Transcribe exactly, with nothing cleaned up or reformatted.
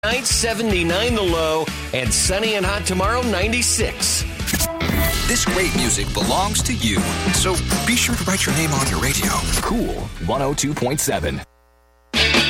Tonight, seventy-nine the low, and sunny and hot tomorrow, ninety-six. This great music belongs to you, so be sure to write your name on your radio. Cool one oh two point seven.